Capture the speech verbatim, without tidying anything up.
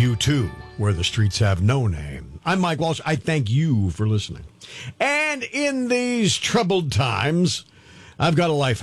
U two, Where the Streets Have No Name. I'm Mike Walsh. I thank you for listening. And in these troubled times, I've got a life